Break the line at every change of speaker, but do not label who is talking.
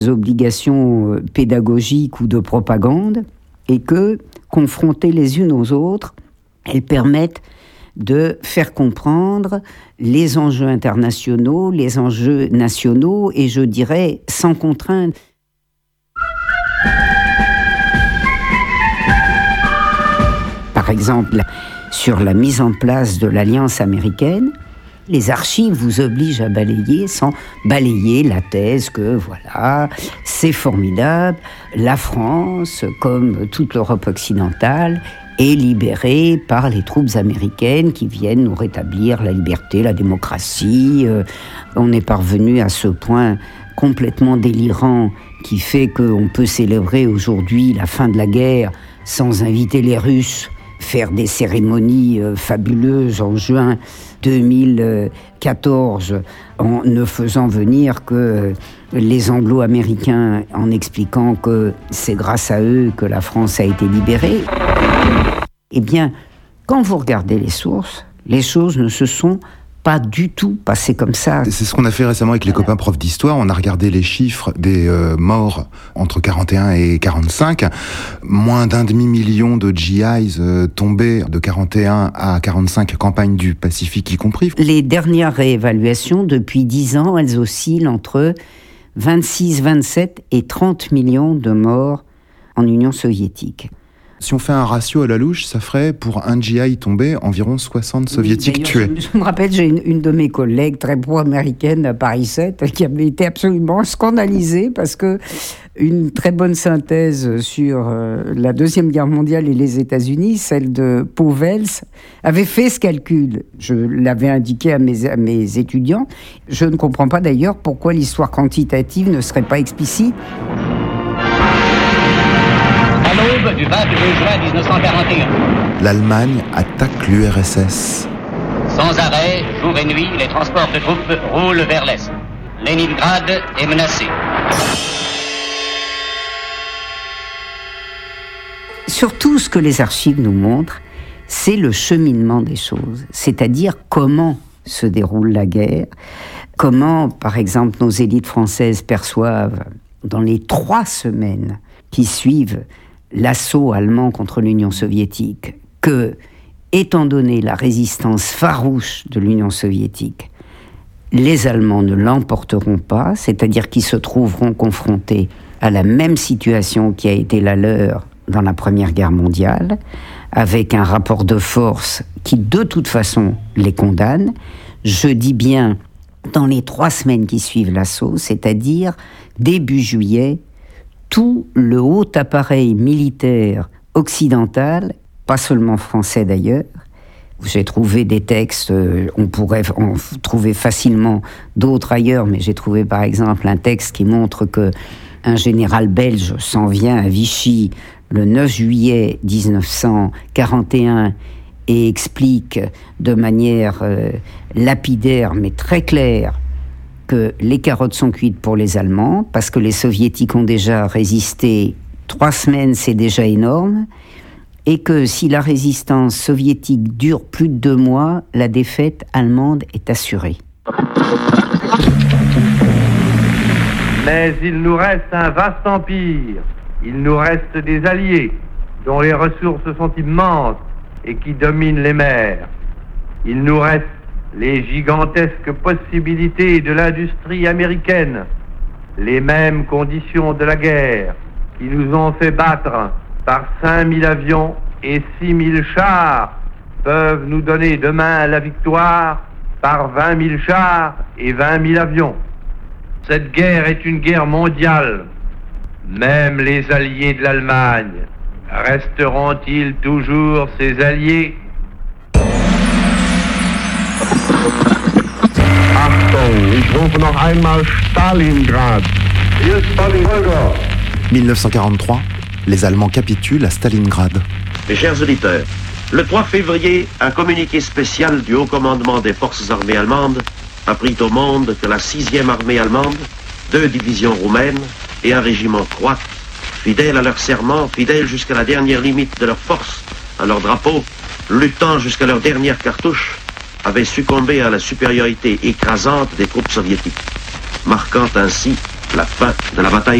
obligations pédagogiques ou de propagande, et que, confrontées les unes aux autres, elles permettent de faire comprendre les enjeux internationaux, les enjeux nationaux, et je dirais sans contrainte. Par exemple, sur la mise en place de l'Alliance américaine, les archives vous obligent à balayer sans balayer la thèse que, voilà, c'est formidable, la France, comme toute l'Europe occidentale, est libérée par les troupes américaines qui viennent nous rétablir la liberté, la démocratie. On est parvenu à ce point complètement délirant qui fait qu'on peut célébrer aujourd'hui la fin de la guerre sans inviter les Russes, faire des cérémonies fabuleuses en juin 2014 en ne faisant venir que les Anglo-Américains, en expliquant que c'est grâce à eux que la France a été libérée. Eh bien, quand vous regardez les sources, les choses ne se sont pas du tout passé comme ça.
C'est ce qu'on a fait récemment avec les copains profs d'histoire. On a regardé les chiffres des morts entre 41 et 45. Moins d'1,5 million de GIs tombés de 41 à 45, campagne du Pacifique y compris.
Les dernières réévaluations, depuis 10 ans, elles oscillent entre 26, 27 et 30 millions de morts en Union soviétique.
Si on fait un ratio à la louche, ça ferait, pour un GI tombé, environ 60 soviétiques tués.
Je me rappelle, j'ai une de mes collègues très pro-américaine à Paris 7 qui avait été absolument scandalisée parce que une très bonne synthèse sur la Deuxième Guerre mondiale et les États-Unis, celle de Pauwels, avait fait ce calcul. Je l'avais indiqué à mes étudiants. Je ne comprends pas d'ailleurs pourquoi l'histoire quantitative ne serait pas explicite.
Du 22 juin 1941.
L'Allemagne attaque l'URSS.
Sans arrêt, jour et nuit, les transports de troupes roulent vers l'Est. Leningrad est menacé.
Surtout, ce que les archives nous montrent, c'est le cheminement des choses. C'est-à-dire comment se déroule la guerre, comment, par exemple, nos élites françaises perçoivent, dans les 3 semaines qui suivent l'assaut allemand contre l'Union soviétique, que, étant donné la résistance farouche de l'Union soviétique, les Allemands ne l'emporteront pas, c'est-à-dire qu'ils se trouveront confrontés à la même situation qui a été la leur dans la Première Guerre mondiale, avec un rapport de force qui, de toute façon, les condamne. Je dis bien dans les 3 semaines qui suivent l'assaut, c'est-à-dire début juillet, tout le haut appareil militaire occidental, pas seulement français d'ailleurs. J'ai trouvé des textes, on pourrait en trouver facilement d'autres ailleurs, mais j'ai trouvé par exemple un texte qui montre que un général belge s'en vient à Vichy le 9 juillet 1941 et explique de manière lapidaire mais très claire que les carottes sont cuites pour les Allemands, parce que les Soviétiques ont déjà résisté 3 semaines, c'est déjà énorme, et que si la résistance soviétique dure plus de 2 mois, la défaite allemande est assurée.
Mais il nous reste un vaste empire, il nous reste des alliés, dont les ressources sont immenses et qui dominent les mers. Il nous reste les gigantesques possibilités de l'industrie américaine, les mêmes conditions de la guerre qui nous ont fait battre par 5000 avions et 6000 chars peuvent nous donner demain la victoire par 20 000 chars et 20 000 avions. Cette guerre est une guerre mondiale. Même les alliés de l'Allemagne resteront-ils toujours ses alliés ?
1943, les Allemands capitulent à Stalingrad.
Mes chers auditeurs, le 3 février, un communiqué spécial du Haut Commandement des Forces armées allemandes apprit au monde que la 6e armée allemande, 2 divisions roumaines et un régiment croate, fidèles à leur serment, fidèles jusqu'à la dernière limite de leur force, à leur drapeau, luttant jusqu'à leur dernière cartouche, avaient succombé à la supériorité écrasante des troupes soviétiques, marquant ainsi la fin de la bataille